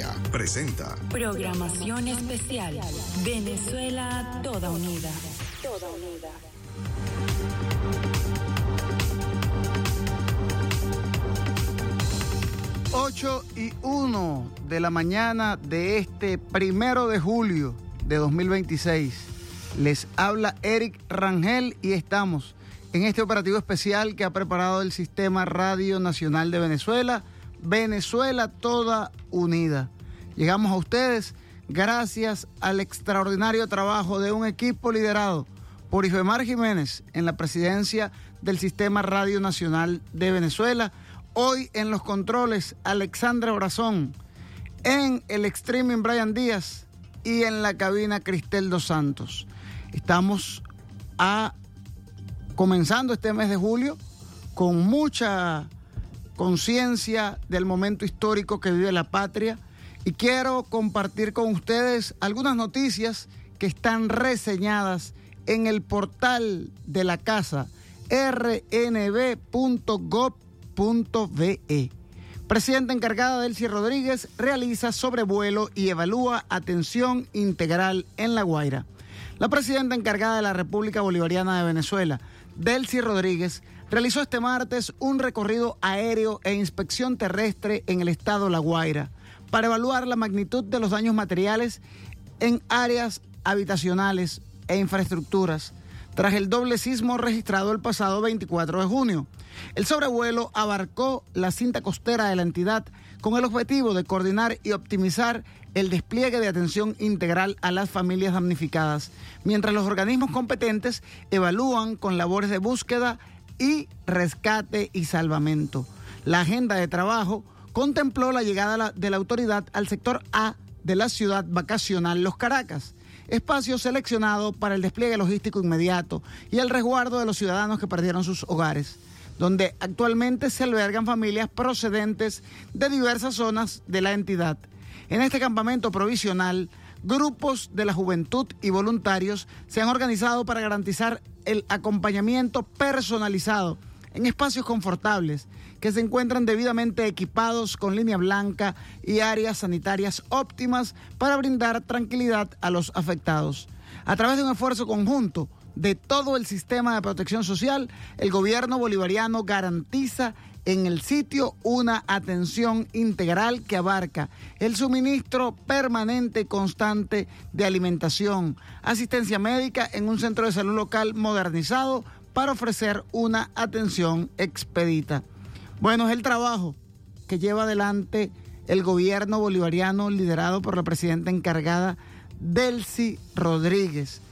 Patria presenta programación especial. Venezuela toda unida. Toda unida. 8:01 de la mañana de este 1 de julio de 2026. Les habla Eric Rangel y estamos en este operativo especial que ha preparado el Sistema Radio Nacional de Venezuela, Venezuela toda unida. Llegamos a ustedes gracias al extraordinario trabajo de un equipo liderado por Ifemar Jiménez en la presidencia del Sistema Radio Nacional de Venezuela. Hoy en los controles, Alexandra Brazón, en el streaming Brian Díaz y en la cabina Cristel dos Santos. Estamos comenzando este mes de julio con mucha conciencia del momento histórico que vive la patria y quiero compartir con ustedes algunas noticias que están reseñadas en el portal de la casa rnb.gov.ve. Presidenta encargada Delcy Rodríguez realiza sobrevuelo y evalúa atención integral en La Guaira. La presidenta encargada de la República Bolivariana de Venezuela, Delcy Rodríguez, realizó este martes un recorrido aéreo e inspección terrestre en el estado La Guaira para evaluar la magnitud de los daños materiales en áreas habitacionales e infraestructuras tras el doble sismo registrado el pasado 24 de junio. El sobrevuelo abarcó la cinta costera de la entidad con el objetivo de coordinar y optimizar el despliegue de atención integral a las familias damnificadas, mientras los organismos competentes evalúan con labores de búsqueda y rescate y salvamento. La agenda de trabajo contempló la llegada de la autoridad al sector A de la ciudad vacacional Los Caracas, espacio seleccionado para el despliegue logístico inmediato y el resguardo de los ciudadanos que perdieron sus hogares, donde actualmente se albergan familias procedentes de diversas zonas de la entidad. En este campamento provisional, grupos de la juventud y voluntarios se han organizado para garantizar el acompañamiento personalizado en espacios confortables que se encuentran debidamente equipados con línea blanca y áreas sanitarias óptimas para brindar tranquilidad a los afectados. A través de un esfuerzo conjunto de todo el sistema de protección social, el gobierno bolivariano garantiza en el sitio una atención integral que abarca el suministro permanente y constante de alimentación, asistencia médica en un centro de salud local modernizado para ofrecer una atención expedita. Bueno, es el trabajo que lleva adelante el gobierno bolivariano liderado por la presidenta encargada Delcy Rodríguez.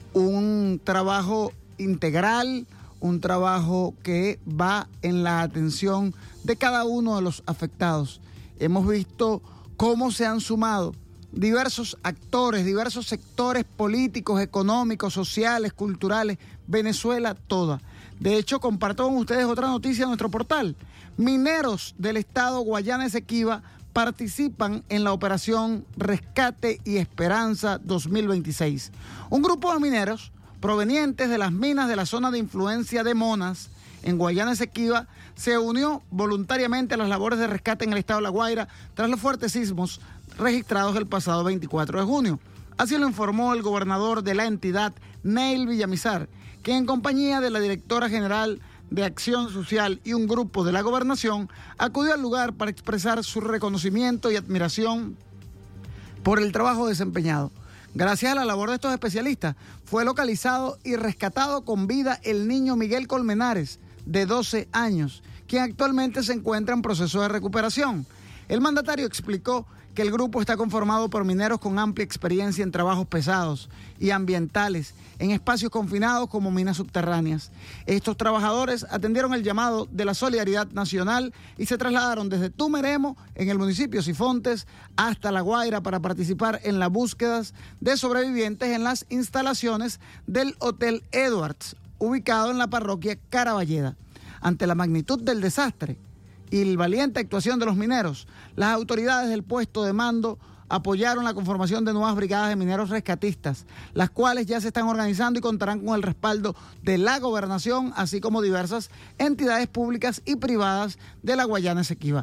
Un trabajo integral, un trabajo que va en la atención de cada uno de los afectados. Hemos visto cómo se han sumado diversos actores, diversos sectores políticos, económicos, sociales, culturales, Venezuela toda. De hecho, comparto con ustedes otra noticia en nuestro portal. Mineros del estado Guayana Esequiba participan en la operación Rescate y Esperanza 2026. Un grupo de mineros provenientes de las minas de la zona de influencia de Monas, en Guayana Esequiba, se unió voluntariamente a las labores de rescate en el estado de La Guaira tras los fuertes sismos registrados el pasado 24 de junio. Así lo informó el gobernador de la entidad, Neil Villamizar, quien en compañía de la directora general de Acción Social y un grupo de la gobernación acudió al lugar para expresar su reconocimiento y admiración por el trabajo desempeñado. Gracias a la labor de estos especialistas, fue localizado y rescatado con vida el niño Miguel Colmenares, de 12 años, quien actualmente se encuentra en proceso de recuperación. El mandatario explicó que el grupo está conformado por mineros con amplia experiencia en trabajos pesados y ambientales en espacios confinados como minas subterráneas. Estos trabajadores atendieron el llamado de la solidaridad nacional y se trasladaron desde Tumeremo, en el municipio Sifontes, hasta La Guaira para participar en las búsquedas de sobrevivientes en las instalaciones del Hotel Edwards, ubicado en la parroquia Caraballeda. Ante la magnitud del desastre y la valiente actuación de los mineros, las autoridades del puesto de mando apoyaron la conformación de nuevas brigadas de mineros rescatistas, las cuales ya se están organizando y contarán con el respaldo de la gobernación, así como diversas entidades públicas y privadas de la Guayana Esequiba.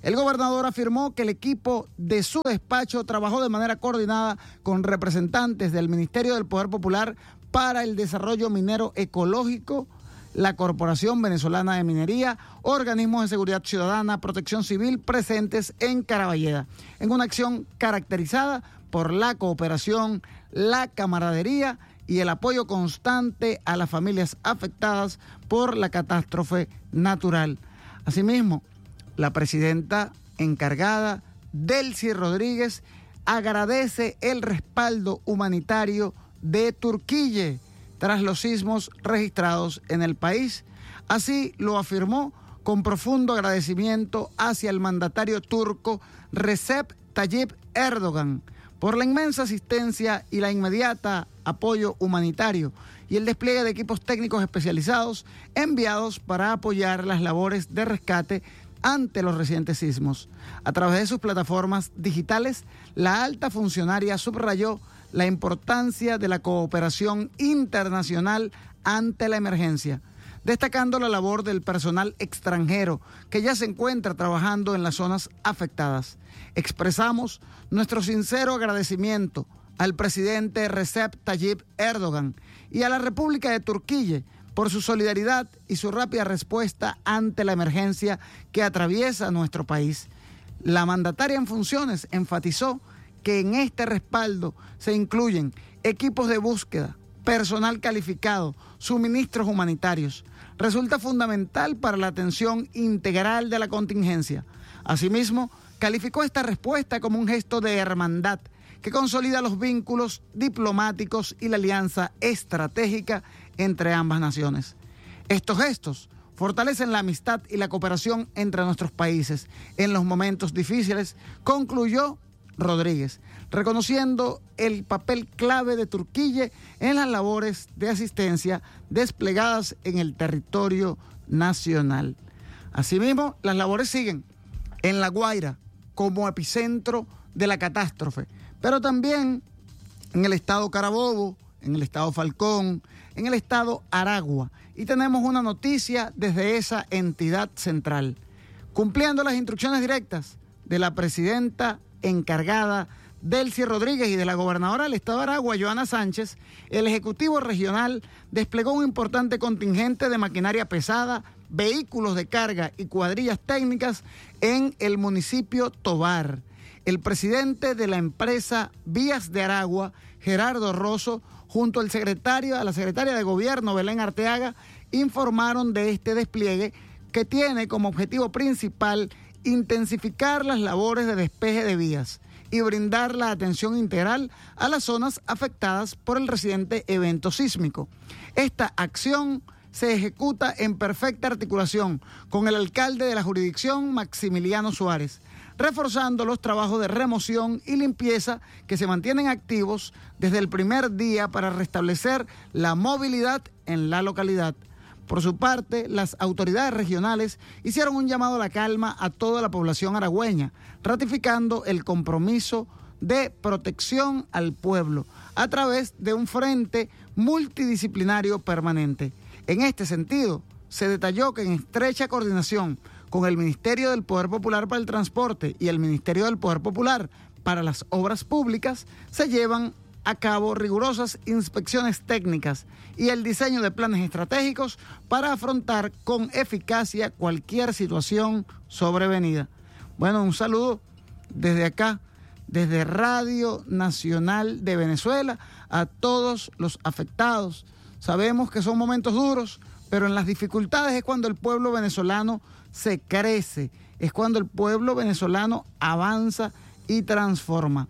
El gobernador afirmó que el equipo de su despacho trabajó de manera coordinada con representantes del Ministerio del Poder Popular para el Desarrollo Minero Ecológico, la Corporación Venezolana de Minería, organismos de seguridad ciudadana, protección civil presentes en Caraballeda, en una acción caracterizada por la cooperación, la camaradería y el apoyo constante a las familias afectadas por la catástrofe natural. Asimismo, la presidenta encargada, Delcy Rodríguez, agradece el respaldo humanitario de Turquille tras los sismos registrados en el país. Así lo afirmó con profundo agradecimiento hacia el mandatario turco Recep Tayyip Erdogan por la inmensa asistencia y la inmediata apoyo humanitario y el despliegue de equipos técnicos especializados enviados para apoyar las labores de rescate ante los recientes sismos. A través de sus plataformas digitales, la alta funcionaria subrayó la importancia de la cooperación internacional ante la emergencia, destacando la labor del personal extranjero que ya se encuentra trabajando en las zonas afectadas. Expresamos nuestro sincero agradecimiento al presidente Recep Tayyip Erdogan y a la República de Turquille por su solidaridad y su rápida respuesta ante la emergencia que atraviesa nuestro país. La mandataria en funciones enfatizó que en este respaldo se incluyen equipos de búsqueda, personal calificado, suministros humanitarios. Resulta fundamental para la atención integral de la contingencia. Asimismo, calificó esta respuesta como un gesto de hermandad que consolida los vínculos diplomáticos y la alianza estratégica entre ambas naciones. Estos gestos fortalecen la amistad y la cooperación entre nuestros países en los momentos difíciles, concluyó Rodríguez, reconociendo el papel clave de Turquille en las labores de asistencia desplegadas en el territorio nacional. Asimismo, las labores siguen en La Guaira como epicentro de la catástrofe, pero también en el estado Carabobo, en el estado Falcón, en el estado Aragua. Y tenemos una noticia desde esa entidad central. Cumpliendo las instrucciones directas de la presidenta encargada Delcy Rodríguez y de la gobernadora del estado de Aragua, Joana Sánchez, el Ejecutivo Regional desplegó un importante contingente de maquinaria pesada, vehículos de carga y cuadrillas técnicas en el municipio Tovar. El presidente de la empresa Vías de Aragua, Gerardo Rosso, junto a la secretaria de Gobierno, Belén Arteaga, informaron de este despliegue que tiene como objetivo principal intensificar las labores de despeje de vías y brindar la atención integral a las zonas afectadas por el reciente evento sísmico. Esta acción se ejecuta en perfecta articulación con el alcalde de la jurisdicción, Maximiliano Suárez, reforzando los trabajos de remoción y limpieza que se mantienen activos desde el primer día para restablecer la movilidad en la localidad. Por su parte, las autoridades regionales hicieron un llamado a la calma a toda la población aragüeña, ratificando el compromiso de protección al pueblo a través de un frente multidisciplinario permanente. En este sentido, se detalló que en estrecha coordinación con el Ministerio del Poder Popular para el Transporte y el Ministerio del Poder Popular para las Obras Públicas, se llevan a cabo rigurosas inspecciones técnicas y el diseño de planes estratégicos para afrontar con eficacia cualquier situación sobrevenida. Bueno, un saludo desde acá, desde Radio Nacional de Venezuela, a todos los afectados. Sabemos que son momentos duros, pero en las dificultades es cuando el pueblo venezolano se crece, es cuando el pueblo venezolano avanza y transforma.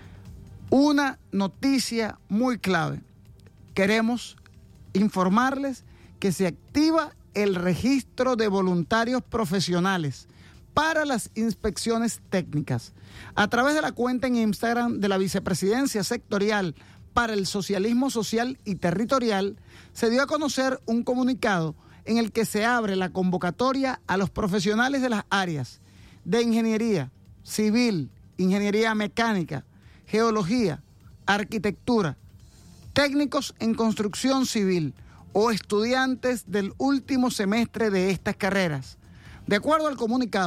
Una noticia muy clave. Queremos informarles que se activa el registro de voluntarios profesionales para las inspecciones técnicas. A través de la cuenta en Instagram de la Vicepresidencia Sectorial para el Socialismo Social y Territorial, se dio a conocer un comunicado en el que se abre la convocatoria a los profesionales de las áreas de ingeniería civil, ingeniería mecánica, geología, arquitectura, técnicos en construcción civil o estudiantes del último semestre de estas carreras. De acuerdo al comunicado,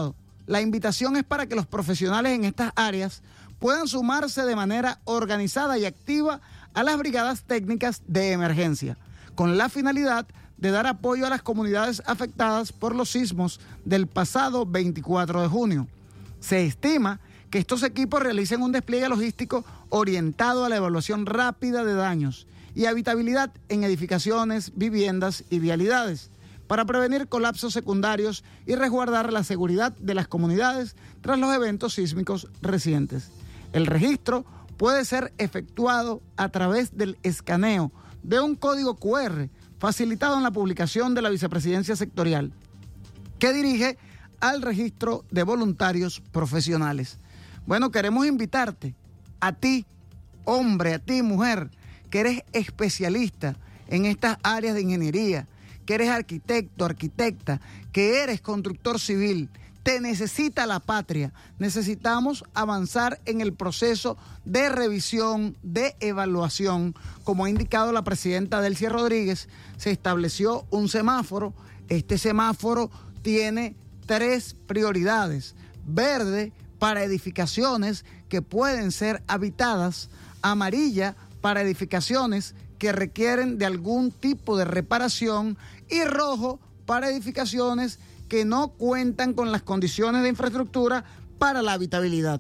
la invitación es para que los profesionales en estas áreas puedan sumarse de manera organizada y activa a las brigadas técnicas de emergencia, con la finalidad de dar apoyo a las comunidades afectadas por los sismos del pasado 24 de junio. Se estima que estos equipos realicen un despliegue logístico orientado a la evaluación rápida de daños y habitabilidad en edificaciones, viviendas y vialidades, para prevenir colapsos secundarios y resguardar la seguridad de las comunidades tras los eventos sísmicos recientes. El registro puede ser efectuado a través del escaneo de un código QR facilitado en la publicación de la Vicepresidencia Sectorial, que dirige al registro de voluntarios profesionales. Bueno, queremos invitarte, a ti, hombre, a ti, mujer, que eres especialista en estas áreas de ingeniería, que eres arquitecto, arquitecta, que eres constructor civil. Te necesita la patria. Necesitamos avanzar en el proceso de revisión, de evaluación. Como ha indicado la presidenta Delcy Rodríguez, se estableció un semáforo. Este semáforo tiene 3 prioridades. Verde para edificaciones que pueden ser habitadas, amarilla para edificaciones que requieren de algún tipo de reparación y rojo para edificaciones que no cuentan con las condiciones de infraestructura para la habitabilidad.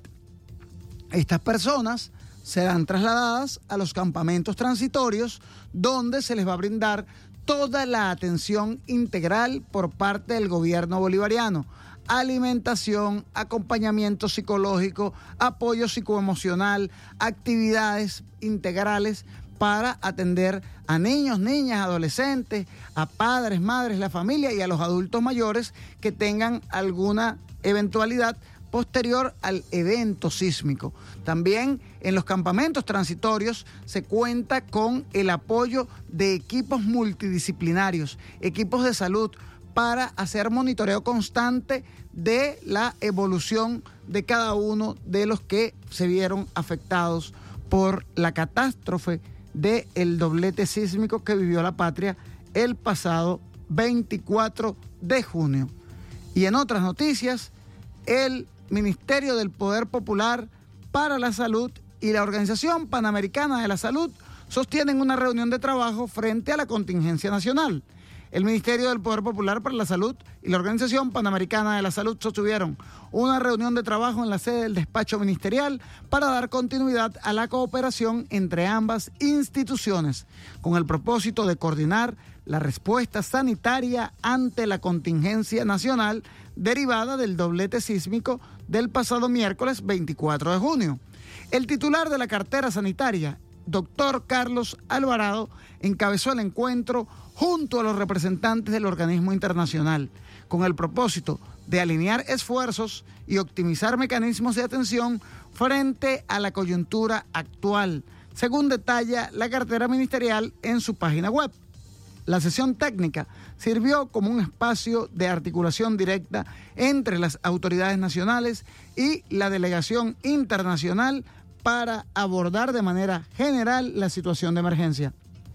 Estas personas serán trasladadas a los campamentos transitorios, donde se les va a brindar toda la atención integral por parte del gobierno bolivariano: alimentación, acompañamiento psicológico, apoyo psicoemocional, actividades integrales para atender a niños, niñas, adolescentes, a padres, madres, la familia y a los adultos mayores que tengan alguna eventualidad posterior al evento sísmico. También en los campamentos transitorios se cuenta con el apoyo de equipos multidisciplinarios, equipos de salud, para hacer monitoreo constante de la evolución de cada uno de los que se vieron afectados por la catástrofe del doblete sísmico que vivió la patria el pasado 24 de junio. Y en otras noticias, el Ministerio del Poder Popular para la Salud y la Organización Panamericana de la Salud sostienen una reunión de trabajo frente a la contingencia nacional. El Ministerio del Poder Popular para la Salud y la Organización Panamericana de la Salud sostuvieron una reunión de trabajo en la sede del despacho ministerial para dar continuidad a la cooperación entre ambas instituciones, con el propósito de coordinar la respuesta sanitaria ante la contingencia nacional derivada del doblete sísmico del pasado miércoles 24 de junio. El titular de la cartera sanitaria, doctor Carlos Alvarado, encabezó el encuentro junto a los representantes del organismo internacional, con el propósito de alinear esfuerzos y optimizar mecanismos de atención frente a la coyuntura actual, según detalla la cartera ministerial en su página web. La sesión técnica sirvió como un espacio de articulación directa entre las autoridades nacionales y la delegación internacional para abordar de manera general la situación de emergencia.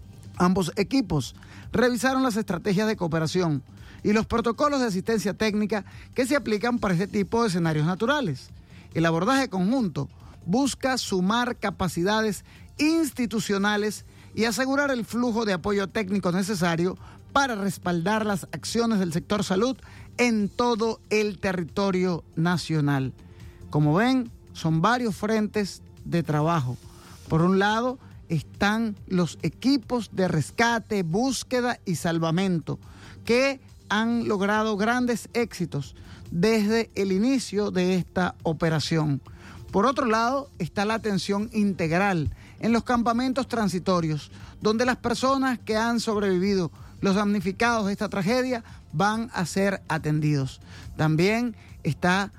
Ambos equipos revisaron las estrategias de cooperación y los protocolos de asistencia técnica que se aplican para este tipo de escenarios naturales. El abordaje conjunto busca sumar capacidades institucionales y asegurar el flujo de apoyo técnico necesario para respaldar las acciones del sector salud en todo el territorio nacional. Como ven, son varios frentes de trabajo. Por un lado, están los equipos de rescate, búsqueda y salvamento que han logrado grandes éxitos desde el inicio de esta operación. Por otro lado, está la atención integral en los campamentos transitorios, donde las personas que han sobrevivido los damnificados de esta tragedia van a ser atendidos. También está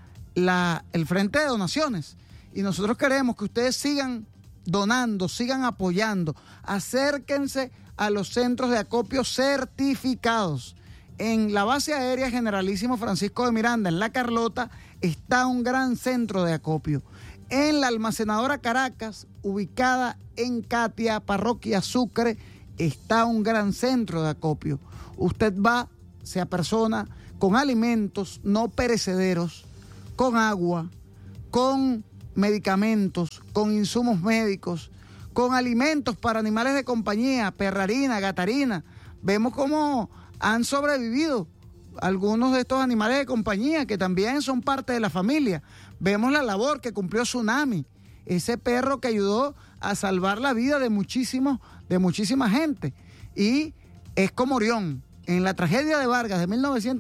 el Frente de Donaciones, y nosotros queremos que ustedes sigan donando, sigan apoyando. Acérquense a los centros de acopio certificados. En la base aérea Generalísimo Francisco de Miranda, en La Carlota, está un gran centro de acopio. En la almacenadora Caracas, ubicada en Catia, Parroquia Sucre, está un gran centro de acopio. Usted va, se apersona con alimentos no perecederos, con agua, con medicamentos, con insumos médicos, con alimentos para animales de compañía, perrarina, gatarina. Vemos cómo han sobrevivido algunos de estos animales de compañía que también son parte de la familia. Vemos la labor que cumplió Tsunami, ese perro que ayudó a salvar la vida de muchísima gente. Y es como Orión. En la tragedia de Vargas de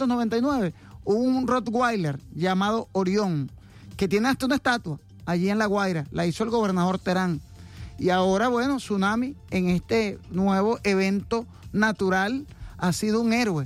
1999 hubo un Rottweiler llamado Orión, que tiene hasta una estatua allí en La Guaira. La hizo el gobernador Terán. Y ahora, bueno, Tsunami en este nuevo evento natural ha sido un héroe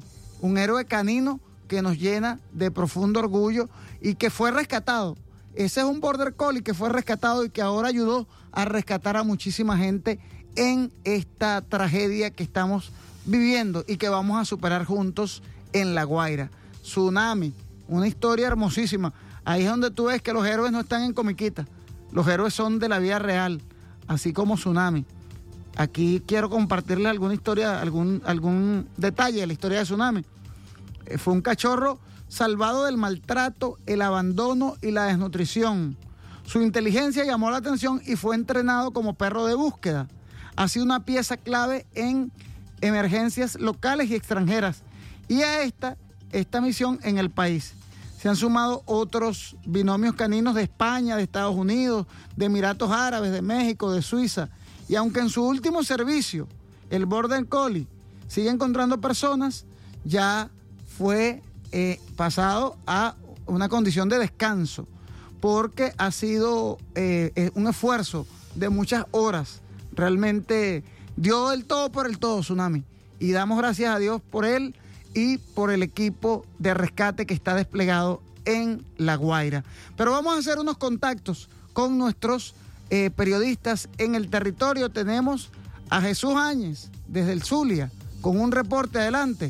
canino que nos llena de profundo orgullo y que fue rescatado. Ese es un Border Collie que fue rescatado y que ahora ayudó a rescatar a muchísima gente en esta tragedia que estamos viviendo y que vamos a superar juntos en La Guaira. Tsunami, una historia hermosísima. Ahí es donde tú ves que los héroes no están en comiquita. Los héroes son de la vida real, así como Tsunami. Aquí quiero compartirles alguna historia, algún detalle de la historia de Tsunami. Fue un cachorro salvado del maltrato, el abandono y la desnutrición. Su inteligencia llamó la atención y fue entrenado como perro de búsqueda. Ha sido una pieza clave en emergencias locales y extranjeras. Y a esta misión en el país se han sumado otros binomios caninos de España, de Estados Unidos, de Emiratos Árabes, de México, de Suiza. Y aunque en su último servicio el Border Collie sigue encontrando personas, ya fue pasado a una condición de descanso, porque ha sido un esfuerzo de muchas horas. Realmente dio el todo por el todo Tsunami, y damos gracias a Dios por él y por el equipo de rescate que está desplegado en La Guaira. Pero vamos a hacer unos contactos con nuestros periodistas en el territorio. Tenemos a Jesús Áñez desde el Zulia con un reporte. Adelante.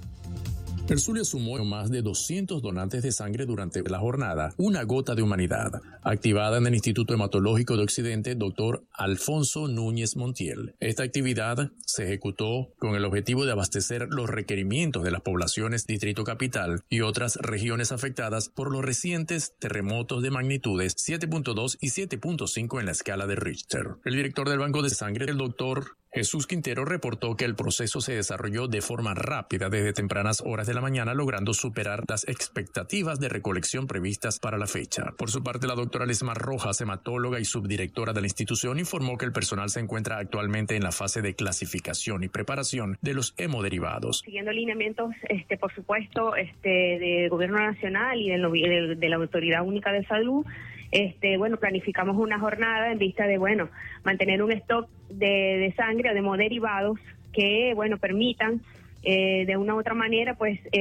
El Zulia sumó más de 200 donantes de sangre durante la jornada Una Gota de Humanidad, activada en el Instituto Hematológico de Occidente, Dr. Alfonso Núñez Montiel. Esta actividad se ejecutó con el objetivo de abastecer los requerimientos de las poblaciones Distrito Capital y otras regiones afectadas por los recientes terremotos de magnitudes 7.2 y 7.5 en la escala de Richter. El director del Banco de Sangre, el Dr. Jesús Quintero, reportó que el proceso se desarrolló de forma rápida desde tempranas horas de la mañana, logrando superar las expectativas de recolección previstas para la fecha. Por su parte, la doctora Lesmar Rojas, hematóloga y subdirectora de la institución, informó que el personal se encuentra actualmente en la fase de clasificación y preparación de los hemoderivados. Siguiendo lineamientos, por supuesto, del Gobierno Nacional y de la Autoridad Única de Salud, planificamos una jornada en vista de, mantener un stock de sangre o de hemoderivados que, permitan de una u otra manera,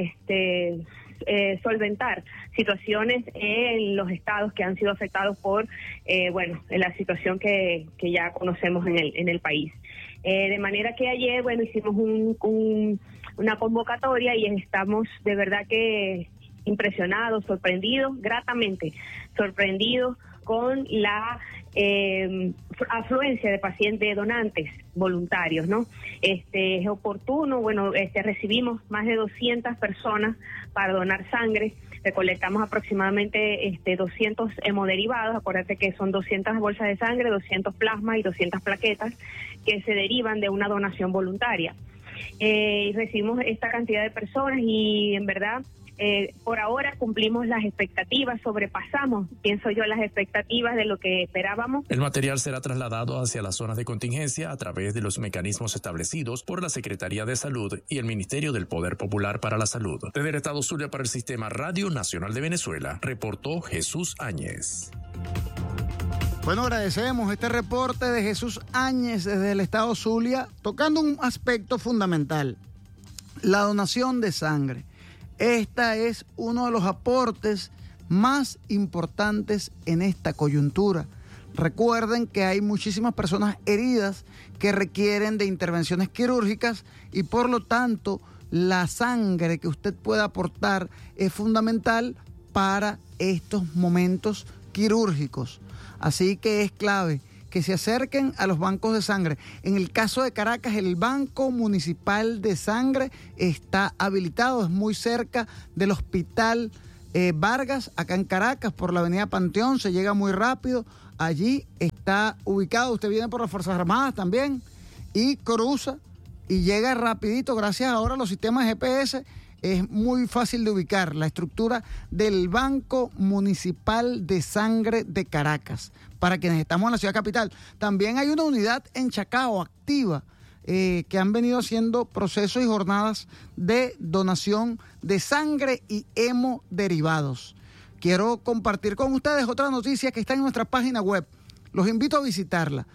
solventar situaciones en los estados que han sido afectados por, en la situación que ya conocemos en el país. De manera que ayer, hicimos una convocatoria y estamos de verdad que impresionados, sorprendidos, gratamente sorprendidos con la afluencia de pacientes donantes voluntarios, ¿no? Es oportuno, recibimos más de 200 personas para donar sangre, recolectamos aproximadamente 200 hemoderivados. Acuérdate que son 200 bolsas de sangre, 200 plasmas y 200 plaquetas que se derivan de una donación voluntaria. Recibimos esta cantidad de personas y en verdad por ahora cumplimos las expectativas, sobrepasamos, pienso yo, las expectativas de lo que esperábamos. El material será trasladado hacia las zonas de contingencia a través de los mecanismos establecidos por la Secretaría de Salud y el Ministerio del Poder Popular para la Salud. Desde el Estado Zulia para el Sistema Radio Nacional de Venezuela, reportó Jesús Áñez. Bueno, agradecemos este reporte de Jesús Áñez desde el Estado Zulia, tocando un aspecto fundamental, la donación de sangre. Esta es uno de los aportes más importantes en esta coyuntura. Recuerden que hay muchísimas personas heridas que requieren de intervenciones quirúrgicas y por lo tanto la sangre que usted pueda aportar es fundamental para estos momentos quirúrgicos. Así que es clave que se acerquen a los bancos de sangre. En el caso de Caracas, el Banco Municipal de Sangre está habilitado, es muy cerca del Hospital Vargas, acá en Caracas, por la avenida Panteón, se llega muy rápido. Allí está ubicado, usted viene por las Fuerzas Armadas también y cruza y llega rapidito. Gracias ahora a los sistemas GPS es muy fácil de ubicar la estructura del Banco Municipal de Sangre de Caracas, para quienes estamos en la ciudad capital. También hay una unidad en Chacao activa, que han venido haciendo procesos y jornadas de donación de sangre y hemoderivados. Quiero compartir con ustedes otra noticia que está en nuestra página web. Los invito a visitarla,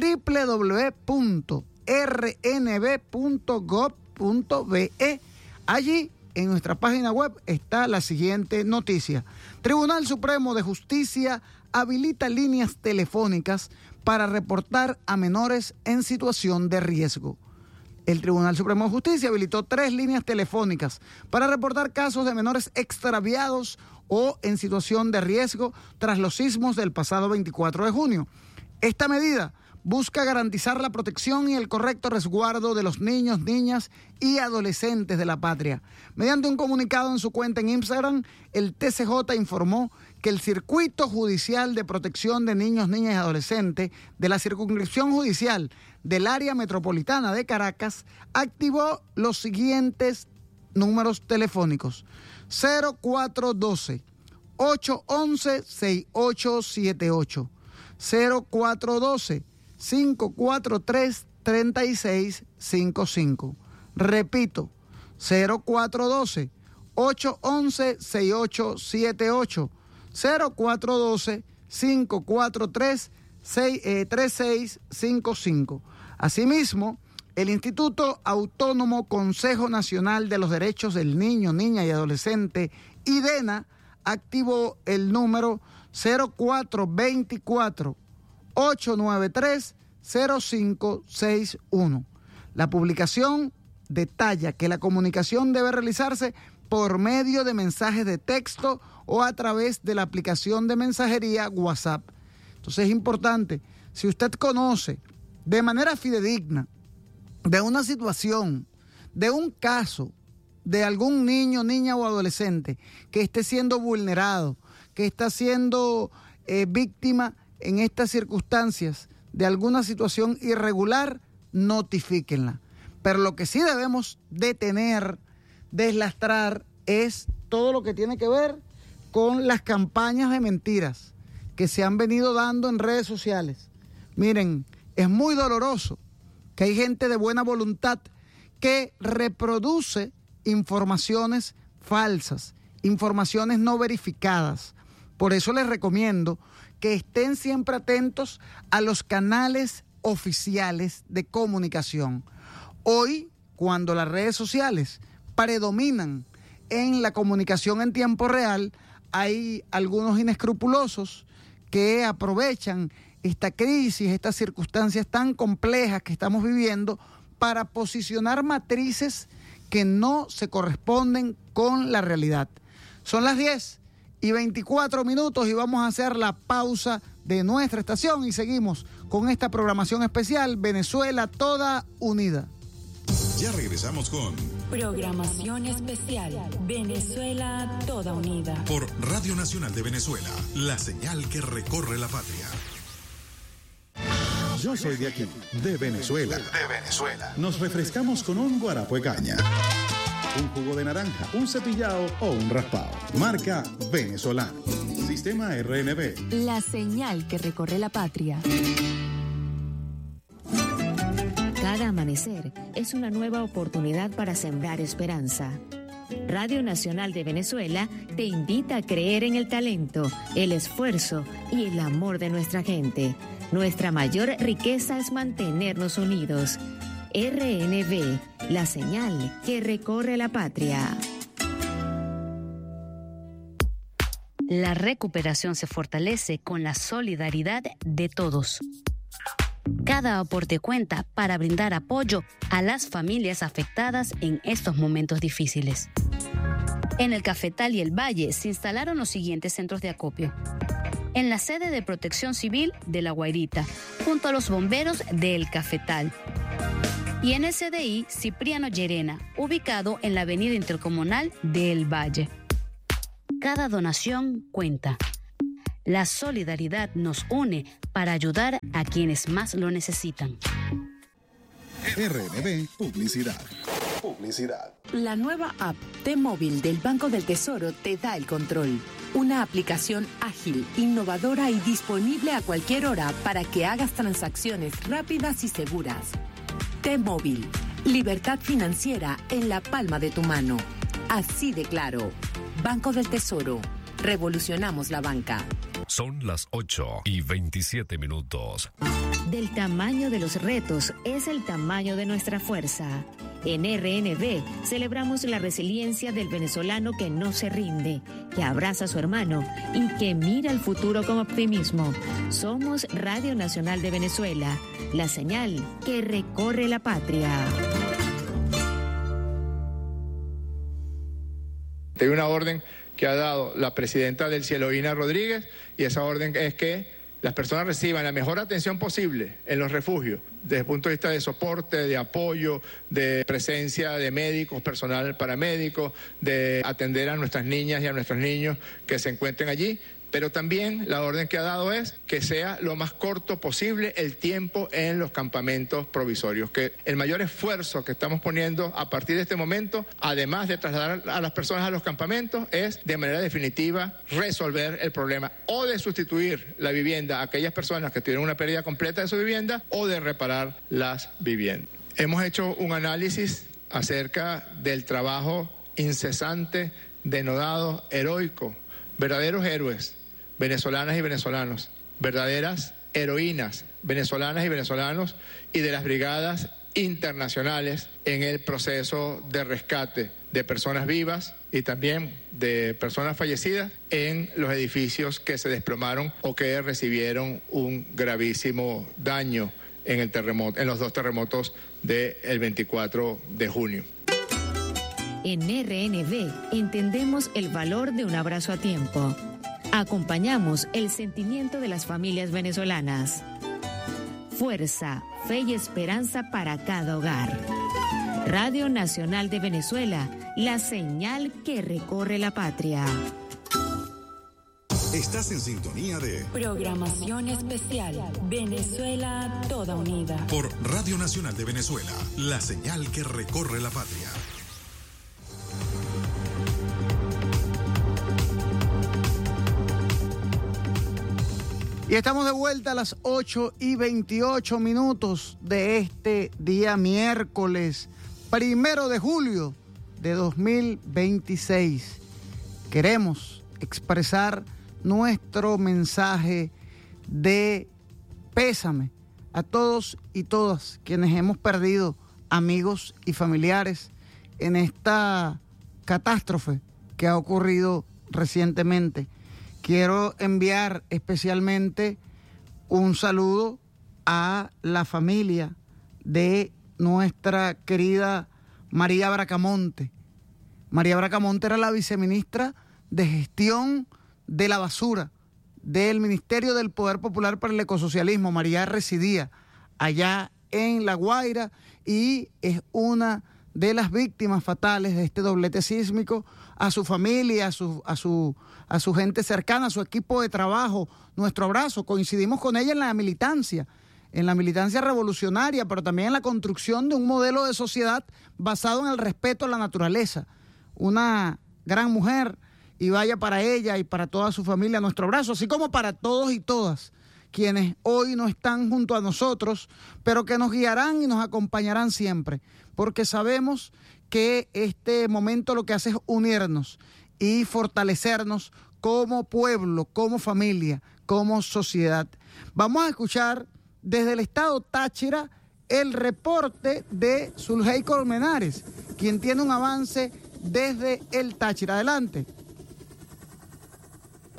www.rnb.gov.be. Allí, en nuestra página web, está la siguiente noticia. Tribunal Supremo de Justicia habilita líneas telefónicas para reportar a menores en situación de riesgo. El Tribunal Supremo de Justicia habilitó 3 líneas telefónicas para reportar casos de menores extraviados o en situación de riesgo tras los sismos del pasado 24 de junio. Esta medida busca garantizar la protección y el correcto resguardo de los niños, niñas y adolescentes de la patria. Mediante un comunicado en su cuenta en Instagram, el TCJ informó que el Circuito Judicial de Protección de Niños, Niñas y Adolescentes de la Circunscripción Judicial del Área Metropolitana de Caracas activó los siguientes números telefónicos: 0412-811-6878, 0412-543-3655. Repito, 0412-811-6878, 0412-543-3655. Asimismo, el Instituto Autónomo Consejo Nacional de los Derechos del Niño, Niña y Adolescente, IDENA, activó el número 0424-893-0561. La publicación detalla que la comunicación debe realizarse por medio de mensajes de texto o a través de la aplicación de mensajería WhatsApp. Entonces es importante, si usted conoce de manera fidedigna de una situación, de un caso, de algún niño, niña o adolescente que esté siendo vulnerado, que está siendo víctima en estas circunstancias de alguna situación irregular, notifíquenla. Pero lo que sí debemos detener, deslastrar, es todo lo que tiene que ver con las campañas de mentiras que se han venido dando en redes sociales. Miren, es muy doloroso que hay gente de buena voluntad que reproduce informaciones falsas, informaciones no verificadas. Por eso les recomiendo que estén siempre atentos a los canales oficiales de comunicación. Hoy, cuando las redes sociales predominan en la comunicación en tiempo real, hay algunos inescrupulosos que aprovechan esta crisis, estas circunstancias tan complejas que estamos viviendo para posicionar matrices que no se corresponden con la realidad. Son las 10:24 y vamos a hacer la pausa de nuestra estación y seguimos con esta programación especial Venezuela Toda Unida. Ya regresamos con Programación especial Venezuela Toda Unida por Radio Nacional de Venezuela, la señal que recorre la patria. Yo soy de aquí, de Venezuela. Nos refrescamos con un guarapo de caña, un jugo de naranja, un cepillado o un raspado. Marca Venezolano. Sistema RNB. La señal que recorre la patria. Cada amanecer es una nueva oportunidad para sembrar esperanza. Radio Nacional de Venezuela te invita a creer en el talento, el esfuerzo y el amor de nuestra gente. Nuestra mayor riqueza es mantenernos unidos. RNB, la señal que recorre la patria. La recuperación se fortalece con la solidaridad de todos. Cada aporte cuenta para brindar apoyo a las familias afectadas en estos momentos difíciles. En el Cafetal y el Valle se instalaron los siguientes centros de acopio. En la sede de Protección Civil de La Guairita, junto a los bomberos del Cafetal. Y en el CDI Cipriano Llerena, ubicado en la avenida Intercomunal del Valle. Cada donación cuenta. La solidaridad nos une para ayudar a quienes más lo necesitan. RNB Publicidad. La nueva app T-Móvil del Banco del Tesoro te da el control. Una aplicación ágil, innovadora y disponible a cualquier hora para que hagas transacciones rápidas y seguras. T-Móvil. Libertad financiera en la palma de tu mano. Así de claro. Banco del Tesoro. Revolucionamos la banca. Son las 8:27. Del tamaño de los retos es el tamaño de nuestra fuerza. En RNB celebramos la resiliencia del venezolano que no se rinde, que abraza a su hermano y que mira el futuro con optimismo. Somos Radio Nacional de Venezuela, la señal que recorre la patria. Hay una orden que ha dado la presidenta del Cieloína Rodríguez, y esa orden es que las personas reciban la mejor atención posible en los refugios, desde el punto de vista de soporte, de apoyo, de presencia de médicos, personal paramédico, de atender a nuestras niñas y a nuestros niños que se encuentren allí. Pero también la orden que ha dado es que sea lo más corto posible el tiempo en los campamentos provisorios, que el mayor esfuerzo que estamos poniendo a partir de este momento, además de trasladar a las personas a los campamentos, es de manera definitiva resolver el problema o de sustituir la vivienda a aquellas personas que tienen una pérdida completa de su vivienda o de reparar las viviendas. Hemos hecho un análisis acerca del trabajo incesante, denodado, heroico, verdaderos héroes, venezolanas y venezolanos, verdaderas heroínas, venezolanas y venezolanos, y de las brigadas internacionales en el proceso de rescate de personas vivas y también de personas fallecidas en los edificios que se desplomaron o que recibieron un gravísimo daño en el terremoto, en los dos terremotos del 24 de junio. En RNB entendemos el valor de un abrazo a tiempo. Acompañamos el sentimiento de las familias venezolanas. Fuerza, fe y esperanza para cada hogar. Radio Nacional de Venezuela, la señal que recorre la patria. Estás en sintonía de Programación especial. Venezuela toda unida. Por Radio Nacional de Venezuela, la señal que recorre la patria. Y estamos de vuelta a las 8:28 de este día miércoles 1 de julio de 2026. Queremos expresar nuestro mensaje de pésame a todos y todas quienes hemos perdido amigos y familiares en esta catástrofe que ha ocurrido recientemente. Quiero enviar especialmente un saludo a la familia de nuestra querida María Bracamonte. María Bracamonte era la viceministra de Gestión de la Basura del Ministerio del Poder Popular para el Ecosocialismo. María residía allá en La Guaira y es una de las víctimas fatales de este doblete sísmico. A su familia, a su gente cercana, a su equipo de trabajo, nuestro abrazo. Coincidimos con ella en la militancia revolucionaria, pero también en la construcción de un modelo de sociedad basado en el respeto a la naturaleza. Una gran mujer, y vaya para ella y para toda su familia nuestro abrazo, así como para todos y todas quienes hoy no están junto a nosotros, pero que nos guiarán y nos acompañarán siempre, porque sabemos que este momento lo que hace es unirnos y fortalecernos como pueblo, como familia, como sociedad. Vamos a escuchar desde el estado Táchira el reporte de Zulhey Colmenares, quien tiene un avance desde el Táchira. Adelante.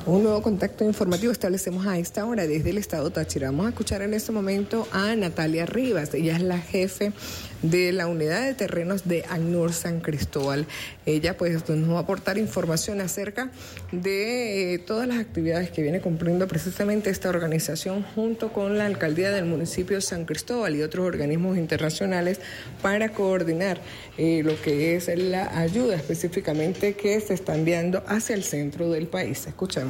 Un nuevo contacto informativo establecemos a esta hora desde el estado Táchira. Vamos a escuchar en este momento a Natalia Rivas. Ella es la jefe de la unidad de terrenos de ACNUR San Cristóbal. Ella pues nos va a aportar información acerca de todas las actividades que viene cumpliendo precisamente esta organización junto con la alcaldía del municipio de San Cristóbal y otros organismos internacionales para coordinar lo que es la ayuda específicamente que se está enviando hacia el centro del país. Escuchemos.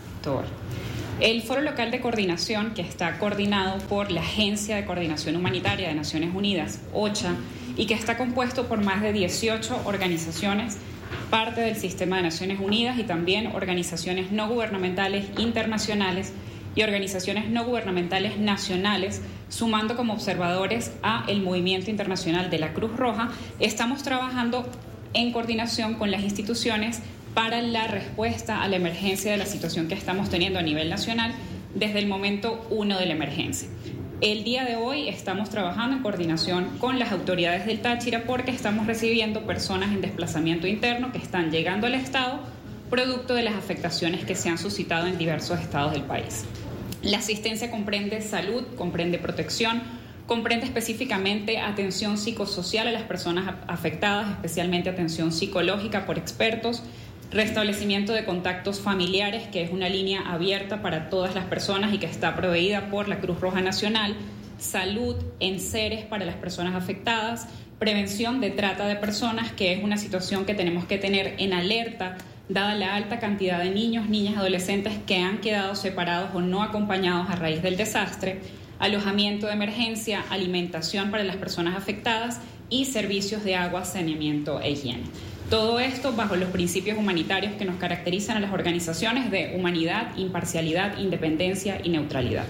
El Foro Local de Coordinación, que está coordinado por la Agencia de Coordinación Humanitaria de Naciones Unidas, OCHA, y que está compuesto por más de 18 organizaciones, parte del sistema de Naciones Unidas y también organizaciones no gubernamentales internacionales y organizaciones no gubernamentales nacionales, sumando como observadores a el Movimiento Internacional de la Cruz Roja. Estamos trabajando en coordinación con las instituciones para la respuesta a la emergencia de la situación que estamos teniendo a nivel nacional desde el momento 1 de la emergencia. El día de hoy estamos trabajando en coordinación con las autoridades del Táchira porque estamos recibiendo personas en desplazamiento interno que están llegando al estado producto de las afectaciones que se han suscitado en diversos estados del país. La asistencia comprende salud, comprende protección, comprende específicamente atención psicosocial a las personas afectadas, especialmente atención psicológica por expertos, restablecimiento de contactos familiares, que es una línea abierta para todas las personas y que está proveída por la Cruz Roja Nacional, salud en seres para las personas afectadas, prevención de trata de personas, que es una situación que tenemos que tener en alerta, dada la alta cantidad de niños, niñas, adolescentes que han quedado separados o no acompañados a raíz del desastre, alojamiento de emergencia, alimentación para las personas afectadas y servicios de agua, saneamiento e higiene. Todo esto bajo los principios humanitarios que nos caracterizan a las organizaciones de humanidad, imparcialidad, independencia y neutralidad.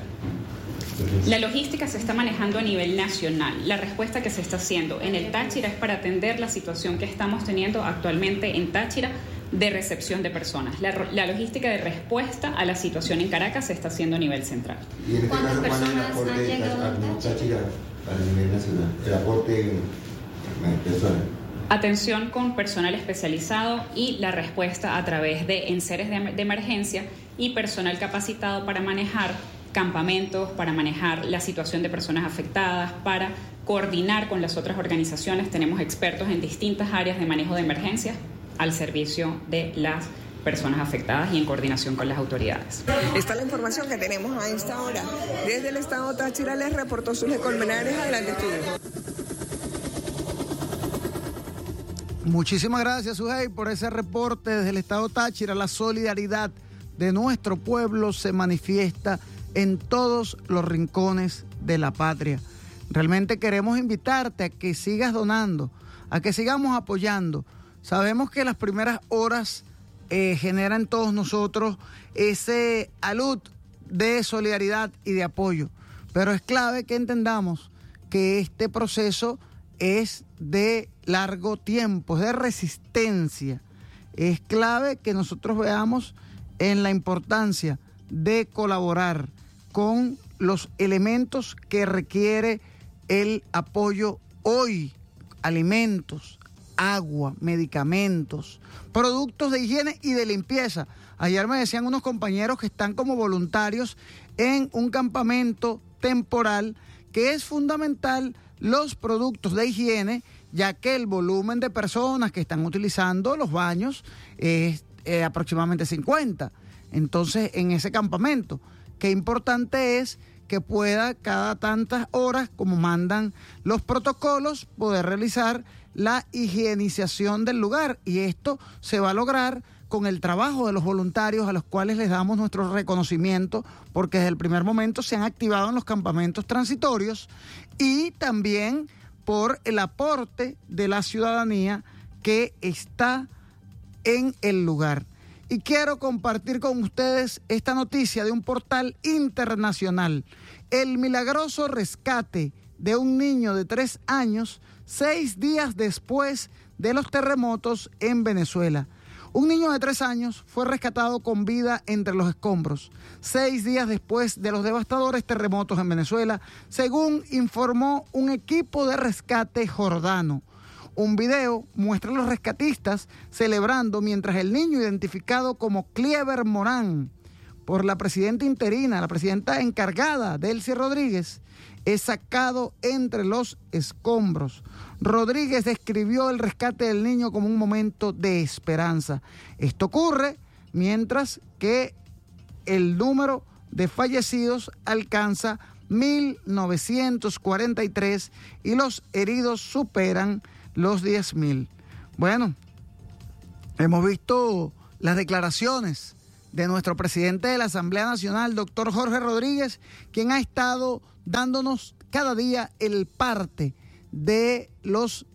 La logística se está manejando a nivel nacional. La respuesta que se está haciendo en el Táchira es para atender la situación que estamos teniendo actualmente en Táchira de recepción de personas. La logística de respuesta a la situación en Caracas se está haciendo a nivel central. ¿Y en este caso cuál es el aporte al Táchira a nivel nacional? El aporte personal. Atención con personal especializado y la respuesta a través de enseres de emergencia y personal capacitado para manejar campamentos, para manejar la situación de personas afectadas, para coordinar con las otras organizaciones. Tenemos expertos en distintas áreas de manejo de emergencias al servicio de las personas afectadas y en coordinación con las autoridades. Esta es la información que tenemos a esta hora. Desde el estado Táchira les reportó Zuley Colmenares. Adelante, estudio. Muchísimas gracias, Sujei, por ese reporte desde el estado Táchira. La solidaridad de nuestro pueblo se manifiesta en todos los rincones de la patria. Realmente queremos invitarte a que sigas donando, a que sigamos apoyando. Sabemos que las primeras horas generan en todos nosotros ese alud de solidaridad y de apoyo, pero es clave que entendamos que este proceso es de largo tiempo, es de resistencia. Es clave que nosotros veamos en la importancia de colaborar con los elementos que requiere el apoyo hoy: alimentos, agua, medicamentos, productos de higiene y de limpieza. Ayer me decían unos compañeros que están como voluntarios en un campamento temporal que es fundamental los productos de higiene, ya que el volumen de personas que están utilizando los baños es aproximadamente 50. Entonces, en ese campamento, qué importante es que pueda cada tantas horas, como mandan los protocolos, poder realizar la higienización del lugar. Y esto se va a lograr con el trabajo de los voluntarios, a los cuales les damos nuestro reconocimiento, porque desde el primer momento se han activado en los campamentos transitorios, y también por el aporte de la ciudadanía que está en el lugar. Y quiero compartir con ustedes esta noticia de un portal internacional: el milagroso rescate de un niño de 3 años 6 días después de los terremotos en Venezuela. Un niño de 3 años fue rescatado con vida entre los escombros 6 días después de los devastadores terremotos en Venezuela, según informó un equipo de rescate jordano. Un video muestra a los rescatistas celebrando mientras el niño identificado como Clever Morán por la presidenta interina, la presidenta encargada, Delcy Rodríguez, es sacado entre los escombros. Rodríguez describió el rescate del niño como un momento de esperanza. Esto ocurre mientras que el número de fallecidos alcanza 1.943 y los heridos superan los 10.000. Bueno, hemos visto las declaraciones de nuestro presidente de la Asamblea Nacional, doctor Jorge Rodríguez, quien ha estado dándonos cada día el parte de los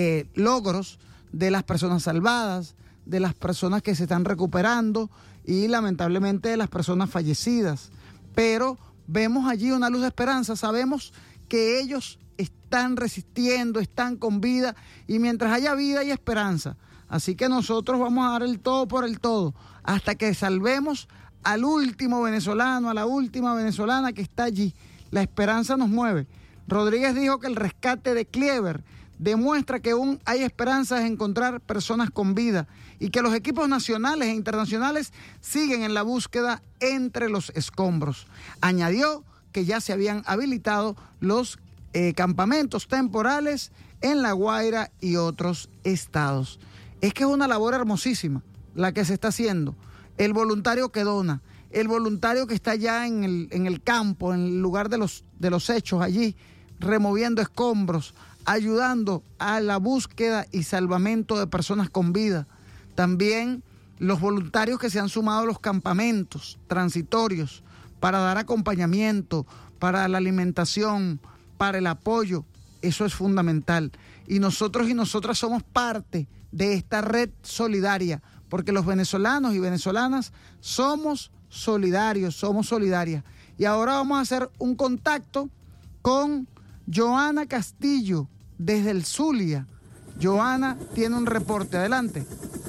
logros de las personas salvadas, de las personas que se están recuperando y lamentablemente de las personas fallecidas. Pero vemos allí una luz de esperanza, sabemos que ellos están resistiendo, están con vida, y mientras haya vida hay esperanza. Así que nosotros vamos a dar el todo por el todo hasta que salvemos al último venezolano, a la última venezolana que está allí. La esperanza nos mueve. Rodríguez dijo que el rescate de Clever demuestra que aún hay esperanzas de encontrar personas con vida y que los equipos nacionales e internacionales siguen en la búsqueda entre los escombros. Añadió que ya se habían habilitado los campamentos temporales en La Guaira y otros estados. Es que es una labor hermosísima la que se está haciendo. El voluntario que dona, el voluntario que está ya en el campo, en el lugar de los hechos allí, removiendo escombros, ayudando a la búsqueda y salvamento de personas con vida. También los voluntarios que se han sumado a los campamentos transitorios para dar acompañamiento, para la alimentación, para el apoyo. Eso es fundamental. Y nosotros y nosotras somos parte de esta red solidaria, porque los venezolanos y venezolanas somos solidarios, somos solidarias. Y ahora vamos a hacer un contacto con Joana Castillo desde el Zulia. Joana tiene un reporte, adelante.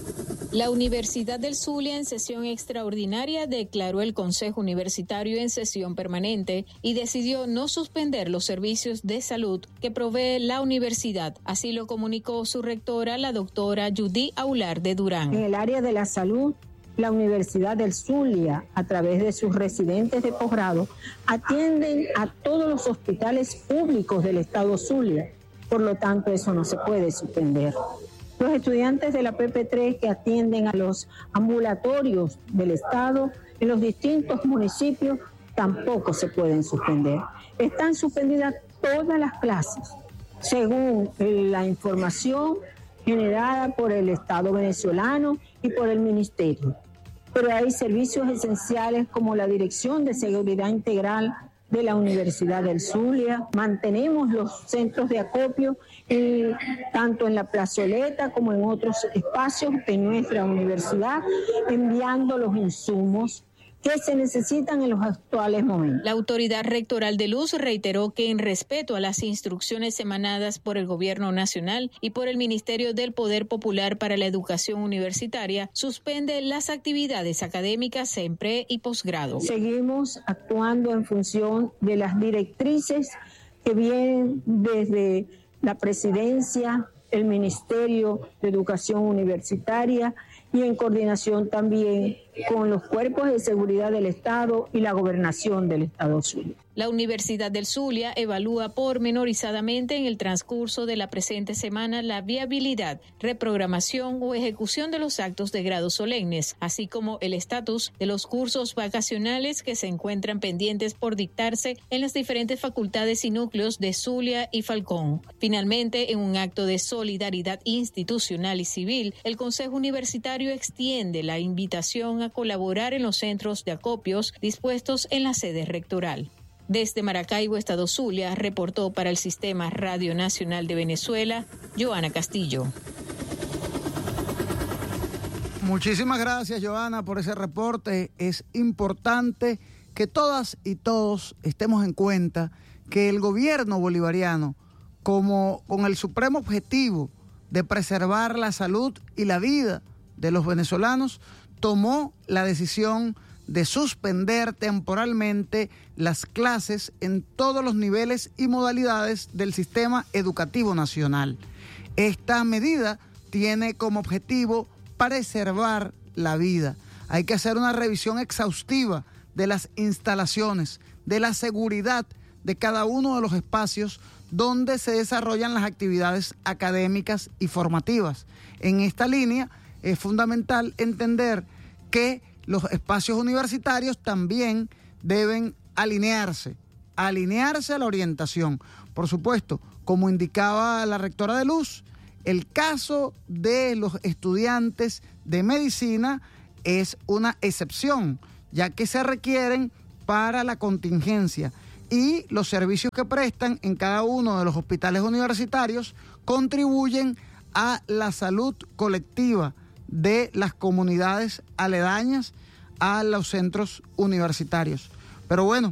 La Universidad del Zulia, en sesión extraordinaria, declaró el Consejo Universitario en sesión permanente y decidió no suspender los servicios de salud que provee la universidad. Así lo comunicó su rectora, la doctora Judy Aular de Durán. En el área de la salud, la Universidad del Zulia, a través de sus residentes de posgrado, atienden a todos los hospitales públicos del estado Zulia. Por lo tanto, eso no se puede suspender. Los estudiantes de la PP3 que atienden a los ambulatorios del estado en los distintos municipios tampoco se pueden suspender. Están suspendidas todas las clases, según la información generada por el Estado venezolano y por el Ministerio. Pero hay servicios esenciales como la Dirección de Seguridad Integral de la Universidad del Zulia. Mantenemos los centros de acopio tanto en la plazoleta como en otros espacios de nuestra universidad, enviando los insumos que se necesitan en los actuales momentos. La autoridad rectoral de Luz reiteró que en respeto a las instrucciones emanadas por el Gobierno Nacional y por el Ministerio del Poder Popular para la Educación Universitaria, suspende las actividades académicas en pre y posgrado. Seguimos actuando en función de las directrices que vienen desde la Presidencia, el Ministerio de Educación Universitaria y en coordinación también con los cuerpos de seguridad del Estado y la gobernación del Estado Zulia. La Universidad del Zulia evalúa pormenorizadamente en el transcurso de la presente semana la viabilidad, reprogramación o ejecución de los actos de grado solemnes, así como el estatus de los cursos vacacionales que se encuentran pendientes por dictarse en las diferentes facultades y núcleos de Zulia y Falcón. Finalmente, en un acto de solidaridad institucional y civil, el Consejo Universitario extiende la invitación a colaborar en los centros de acopios dispuestos en la sede rectoral. Desde Maracaibo, Estado Zulia, reportó para el Sistema Radio Nacional de Venezuela, Joana Castillo. Muchísimas gracias, Joana, por ese reporte. Es importante que todas y todos estemos en cuenta que el gobierno bolivariano, como con el supremo objetivo de preservar la salud y la vida de los venezolanos, tomó la decisión de suspender temporalmente las clases en todos los niveles y modalidades del sistema educativo nacional. Esta medida tiene como objetivo preservar la vida. Hay que hacer una revisión exhaustiva de las instalaciones, de la seguridad de cada uno de los espacios donde se desarrollan las actividades académicas y formativas. En esta línea es fundamental entender que los espacios universitarios también deben alinearse a la orientación. Por supuesto, como indicaba la rectora de Luz, el caso de los estudiantes de medicina es una excepción, ya que se requieren para la contingencia y los servicios que prestan en cada uno de los hospitales universitarios contribuyen a la salud colectiva de las comunidades aledañas a los centros universitarios. Pero bueno,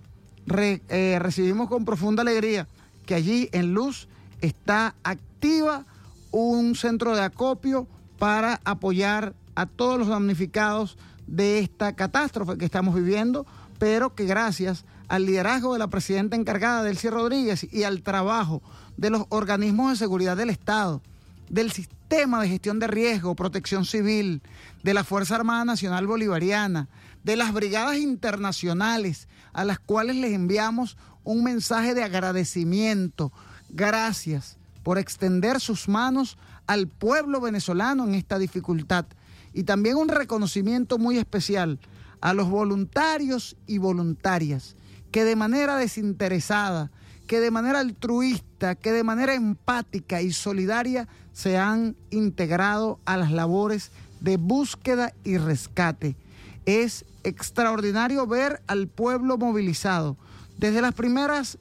recibimos con profunda alegría que allí en Luz está activa un centro de acopio para apoyar a todos los damnificados de esta catástrofe que estamos viviendo, pero que gracias al liderazgo de la presidenta encargada, Delcy Rodríguez, y al trabajo de los organismos de seguridad del Estado, del sistema de gestión de riesgo, protección civil, de la Fuerza Armada Nacional Bolivariana, de las brigadas internacionales a las cuales les enviamos un mensaje de agradecimiento. Gracias por extender sus manos al pueblo venezolano en esta dificultad. Y también un reconocimiento muy especial a los voluntarios y voluntarias que de manera desinteresada, que de manera altruista, que de manera empática y solidaria se han integrado a las labores de búsqueda y rescate. Es extraordinario ver al pueblo movilizado. Desde los primeros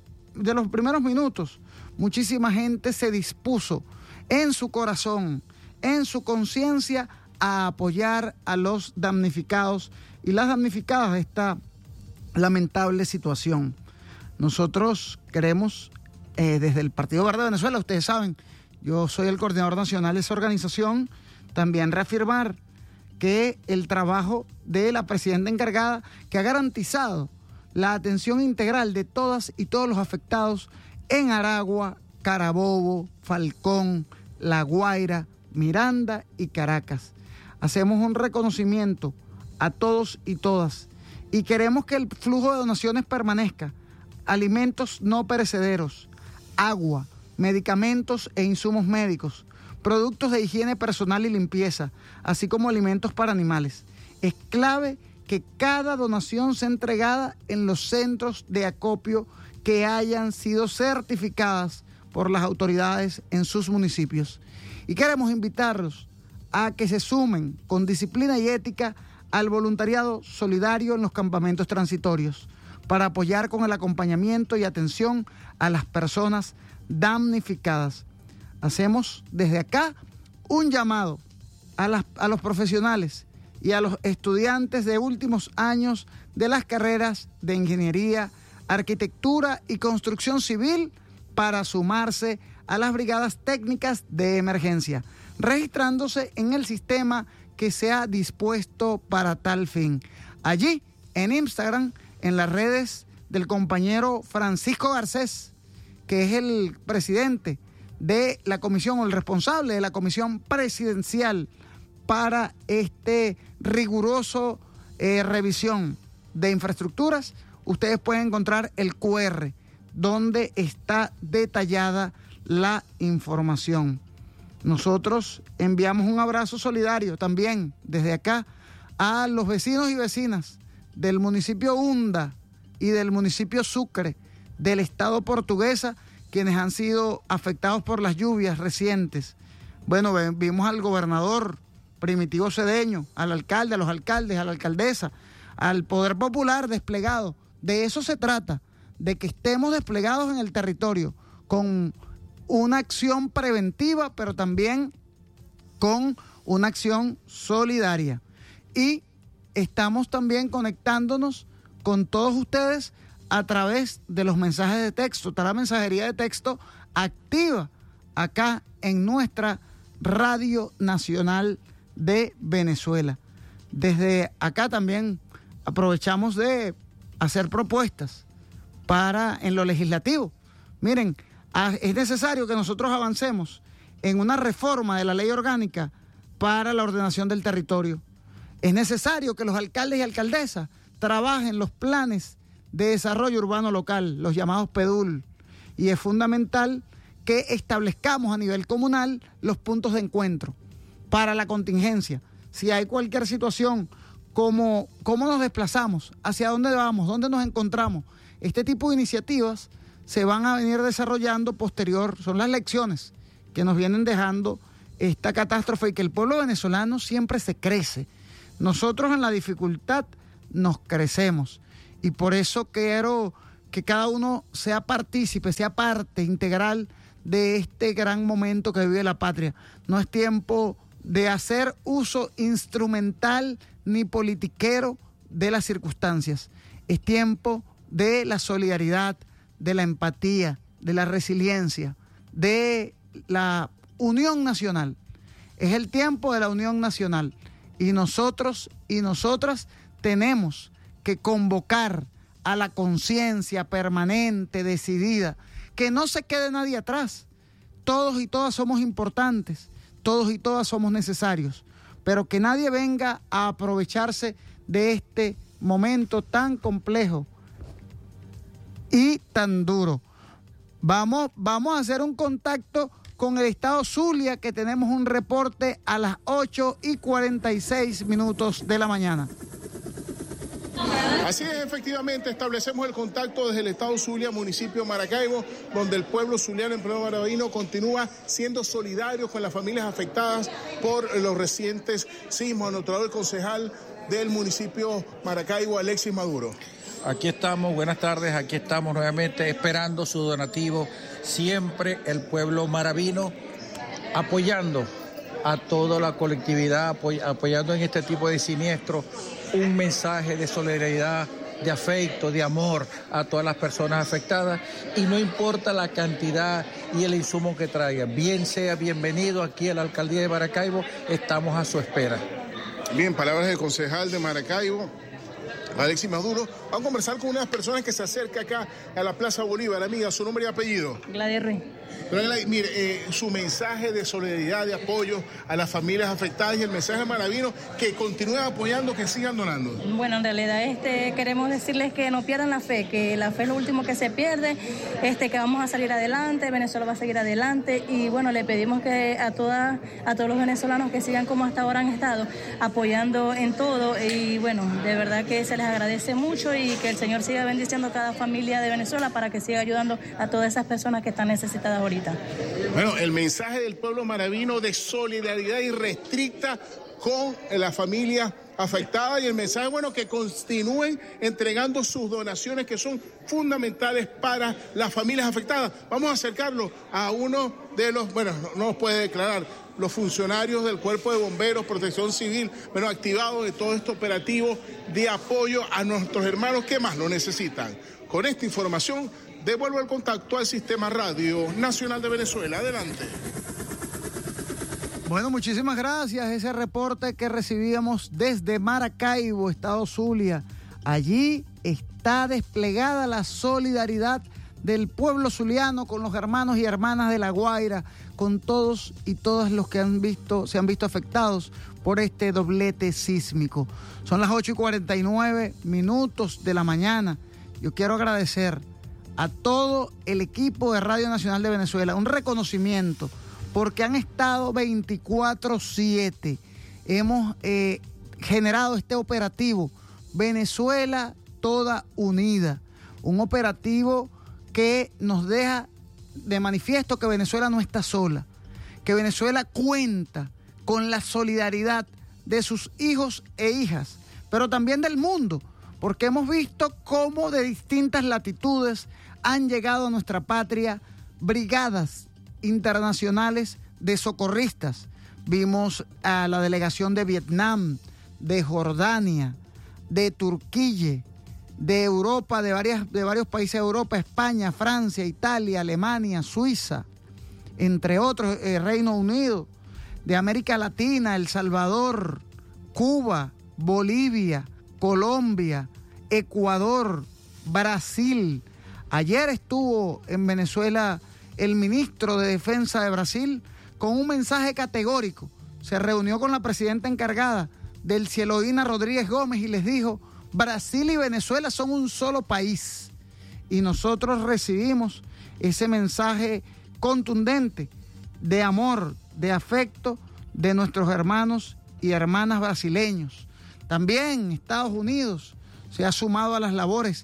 minutos, muchísima gente se dispuso en su corazón, en su conciencia, a apoyar a los damnificados y las damnificadas de esta lamentable situación. Nosotros queremos, desde el Partido Verde de Venezuela, ustedes saben, yo soy el coordinador nacional de esa organización, también reafirmar que el trabajo de la presidenta encargada, que ha garantizado la atención integral de todas y todos los afectados en Aragua, Carabobo, Falcón, La Guaira, Miranda y Caracas. Hacemos un reconocimiento a todos y todas y queremos que el flujo de donaciones permanezca. Alimentos no perecederos, agua, medicamentos e insumos médicos, productos de higiene personal y limpieza, así como alimentos para animales. Es clave que cada donación sea entregada en los centros de acopio que hayan sido certificadas por las autoridades en sus municipios. Y queremos invitarlos a que se sumen con disciplina y ética al voluntariado solidario en los campamentos transitorios para apoyar con el acompañamiento y atención a las personas damnificadas. Hacemos desde acá un llamado a los profesionales y a los estudiantes de últimos años de las carreras de ingeniería, arquitectura y construcción civil para sumarse a las brigadas técnicas de emergencia, registrándose en el sistema que se ha dispuesto para tal fin. Allí, en Instagram, en las redes del compañero Francisco Garcés, que es el presidente de la comisión, o el responsable de la comisión presidencial para este riguroso revisión de infraestructuras, ustedes pueden encontrar el QR donde está detallada la información. Nosotros enviamos un abrazo solidario también desde acá a los vecinos y vecinas del municipio Hunda y del municipio Sucre del estado Portuguesa, quienes han sido afectados por las lluvias recientes. Bueno, vimos al gobernador Primitivo Cedeño, al alcalde, a los alcaldes, a la alcaldesa, al poder popular desplegado. De eso se trata, de que estemos desplegados en el territorio con una acción preventiva, pero también con una acción solidaria. Y estamos también conectándonos con todos ustedes a través de los mensajes de texto. Está la mensajería de texto activa acá en nuestra Radio Nacional de Venezuela. Desde acá también aprovechamos de hacer propuestas en lo legislativo. Miren, es necesario que nosotros avancemos en una reforma de la ley orgánica para la ordenación del territorio. Es necesario que los alcaldes y alcaldesas trabajen los planes de desarrollo urbano local, los llamados PEDUL, y es fundamental que establezcamos a nivel comunal los puntos de encuentro para la contingencia. Si hay cualquier situación, cómo nos desplazamos, hacia dónde vamos, dónde nos encontramos. Este tipo de iniciativas se van a venir desarrollando posterior, son las lecciones que nos vienen dejando esta catástrofe y que el pueblo venezolano siempre se crece. Nosotros en la dificultad nos crecemos y por eso quiero que cada uno sea partícipe, sea parte integral de este gran momento que vive la patria. No es tiempo de hacer uso instrumental ni politiquero de las circunstancias. Es tiempo de la solidaridad, de la empatía, de la resiliencia, de la unión nacional. Es el tiempo de la unión nacional y nosotros y nosotras tenemos que convocar a la conciencia permanente, decidida, que no se quede nadie atrás. Todos y todas somos importantes, todos y todas somos necesarios, pero que nadie venga a aprovecharse de este momento tan complejo y tan duro. Vamos a hacer un contacto con el estado Zulia, que tenemos un reporte a las 8:46 de la mañana. Así es, efectivamente, establecemos el contacto desde el estado Zulia, municipio de Maracaibo, donde el pueblo zuliano en pleno Marabino continúa siendo solidario con las familias afectadas por los recientes sismos. Anotado el concejal del municipio Maracaibo, Alexis Maduro. Aquí estamos, buenas tardes, aquí estamos nuevamente esperando su donativo. Siempre el pueblo maravino apoyando a toda la colectividad, apoyando en este tipo de siniestros, un mensaje de solidaridad, de afecto, de amor a todas las personas afectadas, y no importa la cantidad y el insumo que traiga. Bien sea bienvenido aquí a la alcaldía de Maracaibo, estamos a su espera. Bien, palabras del concejal de Maracaibo, Alexis Maduro. Vamos a conversar con una de las personas que se acerca acá a la Plaza Bolívar. Amiga, su nombre y apellido. Gladys Ruiz. Mire, su mensaje de solidaridad, de apoyo a las familias afectadas y el mensaje maravino que continúen apoyando, que sigan donando. Bueno, en realidad queremos decirles que no pierdan la fe, que la fe es lo último que se pierde, que vamos a salir adelante, Venezuela va a seguir adelante, y bueno, le pedimos que a todos los venezolanos que sigan como hasta ahora han estado, apoyando en todo, y bueno, de verdad que se les agradece mucho y que el Señor siga bendiciendo a cada familia de Venezuela para que siga ayudando a todas esas personas que están necesitadas ahorita. Bueno, el mensaje del pueblo maravino de solidaridad irrestricta con la familia afectada, y el mensaje, bueno, que continúen entregando sus donaciones que son fundamentales para las familias afectadas. Vamos a acercarlo a uno de los, bueno, no nos puede declarar, los funcionarios del Cuerpo de Bomberos, Protección Civil, bueno, activados de todo este operativo de apoyo a nuestros hermanos que más lo necesitan. Con esta información devuelvo el contacto al Sistema Radio Nacional de Venezuela. Adelante. Bueno, muchísimas gracias. Ese reporte que recibíamos desde Maracaibo, estado Zulia. Allí está desplegada la solidaridad del pueblo zuliano con los hermanos y hermanas de La Guaira, con todos y todas los que se han visto afectados por este doblete sísmico. Son las 8:49 de la mañana. Yo quiero agradecer a todo el equipo de Radio Nacional de Venezuela un reconocimiento, porque han estado 24/7. Hemos generado este operativo Venezuela Toda Unida, un operativo que nos deja de manifiesto que Venezuela no está sola, que Venezuela cuenta con la solidaridad de sus hijos e hijas, pero también del mundo, porque hemos visto cómo de distintas latitudes han llegado a nuestra patria brigadas internacionales de socorristas. Vimos a la delegación de Vietnam, de Jordania, de Turquía, de Europa, de varios países de Europa, España, Francia, Italia, Alemania, Suiza, entre otros, Reino Unido, de América Latina, El Salvador, Cuba, Bolivia, Colombia, Ecuador, Brasil. Ayer estuvo en Venezuela el ministro de Defensa de Brasil con un mensaje categórico. Se reunió con la presidenta encargada del Cieloína Rodríguez Gómez y les dijo: Brasil y Venezuela son un solo país. Y nosotros recibimos ese mensaje contundente de amor, de afecto de nuestros hermanos y hermanas brasileños. También Estados Unidos se ha sumado a las labores.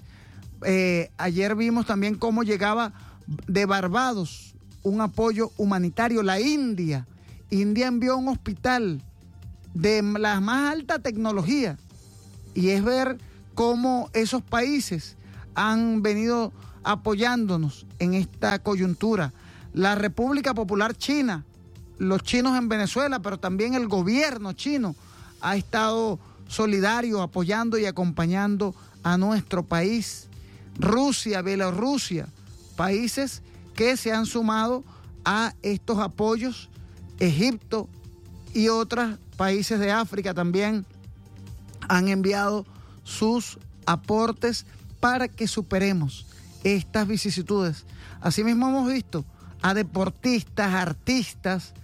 Ayer vimos también cómo llegaba de Barbados un apoyo humanitario. La India envió un hospital de la más alta tecnología, y es ver cómo esos países han venido apoyándonos en esta coyuntura. La República Popular China, los chinos en Venezuela, pero también el gobierno chino ha estado solidario, apoyando y acompañando a nuestro país. Rusia, Bielorrusia, países que se han sumado a estos apoyos. Egipto y otros países de África también han enviado sus aportes para que superemos estas vicisitudes. Asimismo hemos visto a deportistas, artistas,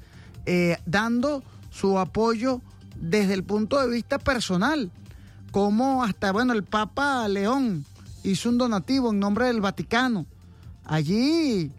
dando su apoyo desde el punto de vista personal, como hasta, el Papa León hizo un donativo en nombre del Vaticano. Allí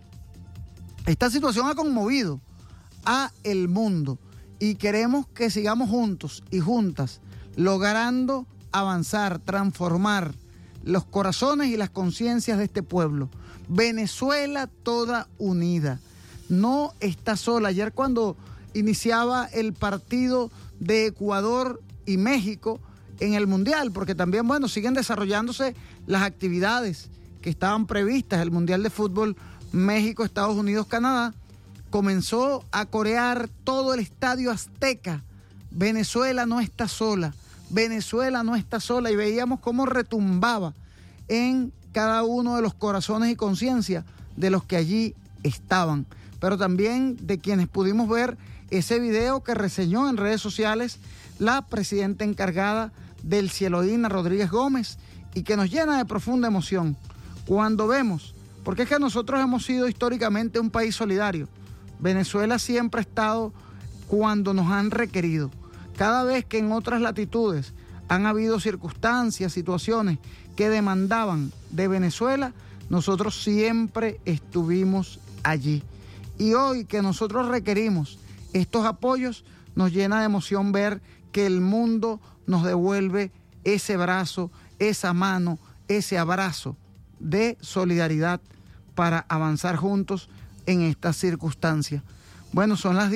esta situación ha conmovido a el mundo y queremos que sigamos juntos y juntas logrando avanzar, transformar los corazones y las conciencias de este pueblo. Venezuela toda unida, no está sola. Ayer cuando iniciaba el partido de Ecuador y México en el Mundial, porque también, siguen desarrollándose las actividades que estaban previstas, el Mundial de Fútbol México, Estados Unidos, Canadá, comenzó a corear todo el Estadio Azteca. Venezuela no está sola, Venezuela no está sola, y veíamos cómo retumbaba en cada uno de los corazones y conciencia de los que allí estaban, pero también de quienes pudimos ver ese video que reseñó en redes sociales la presidenta encargada del Cieloína Rodríguez Gómez, y que nos llena de profunda emoción cuando vemos, porque es que nosotros hemos sido históricamente un país solidario. Venezuela siempre ha estado cuando nos han requerido. Cada vez que en otras latitudes han habido circunstancias, situaciones que demandaban de Venezuela, nosotros siempre estuvimos allí. Y hoy que nosotros requerimos estos apoyos, nos llena de emoción ver que el mundo nos devuelve ese brazo, esa mano, ese abrazo de solidaridad para avanzar juntos en estas circunstancias. Son las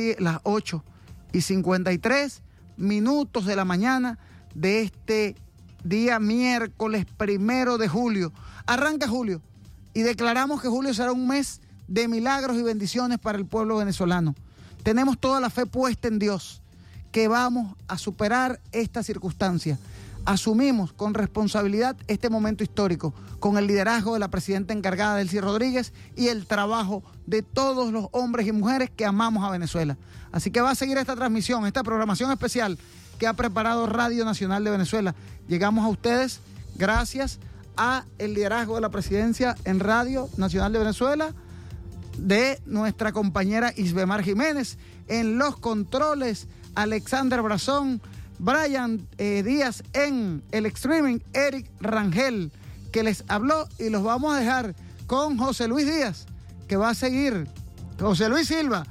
8:53 de la mañana de este día miércoles 1 de julio. Arranca julio y declaramos que julio será un mes de milagros y bendiciones para el pueblo venezolano. Tenemos toda la fe puesta en Dios, que vamos a superar esta circunstancia. Asumimos con responsabilidad este momento histórico, con el liderazgo de la presidenta encargada, Delcy Rodríguez, y el trabajo de todos los hombres y mujeres que amamos a Venezuela. Así que va a seguir esta transmisión, esta programación especial que ha preparado Radio Nacional de Venezuela. Llegamos a ustedes gracias a el liderazgo de la presidencia en Radio Nacional de Venezuela, de nuestra compañera Isbemar Jiménez, en los controles Alexander Brazón, Brian Díaz en el streaming, Eric Rangel, que les habló, y los vamos a dejar con José Luis Díaz, que va a seguir, José Luis Silva,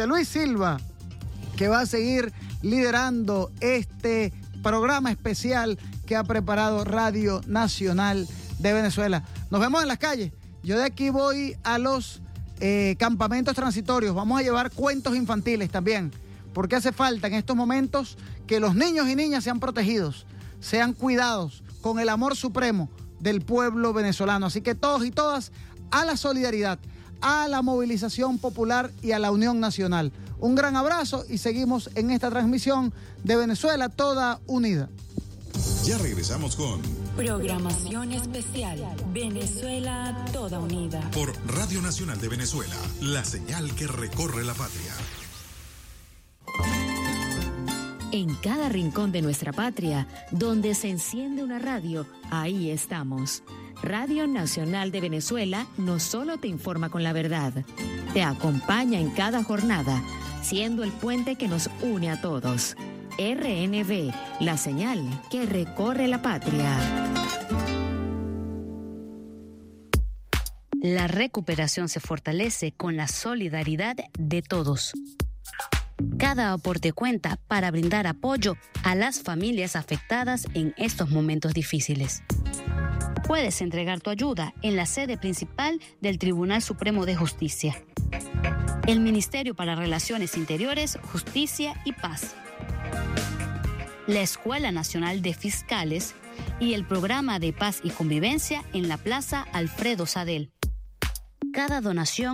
que va a seguir liderando este programa especial que ha preparado Radio Nacional de Venezuela. Nos vemos en las calles. Yo de aquí voy a los campamentos transitorios. Vamos a llevar cuentos infantiles también, porque hace falta en estos momentos que los niños y niñas sean protegidos, sean cuidados con el amor supremo del pueblo venezolano. Así que todos y todas a la solidaridad, a la movilización popular y a la unión nacional. Un gran abrazo y seguimos en esta transmisión de Venezuela toda unida. Ya regresamos con programación especial Venezuela toda unida por Radio Nacional de Venezuela, la señal que recorre la patria. En cada rincón de nuestra patria, donde se enciende una radio, ahí estamos. Radio Nacional de Venezuela no solo te informa con la verdad, te acompaña en cada jornada, siendo el puente que nos une a todos. RNV, la señal que recorre la patria. La recuperación se fortalece con la solidaridad de todos. Cada aporte cuenta para brindar apoyo a las familias afectadas en estos momentos difíciles. Puedes entregar tu ayuda en la sede principal del Tribunal Supremo de Justicia, el Ministerio para Relaciones Interiores, Justicia y Paz, la Escuela Nacional de Fiscales y el Programa de Paz y Convivencia en la Plaza Alfredo Sadel. Cada donación